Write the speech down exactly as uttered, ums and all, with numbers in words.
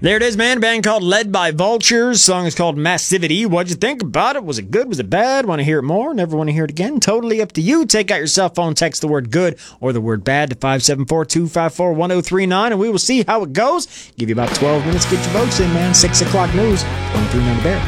There it is, man. A band called Led by Vultures. Song is called Massivity. What'd you think about it? Was it good? Was it bad? Want to hear it more? Never want to hear it again? Totally up to you. Take out your cell phone, text the word good or the word bad to five seven four, two five four, one oh three nine, and we will see how it goes. Give you about twelve minutes to get your votes in, man. six o'clock news. twenty-three nine The Bear.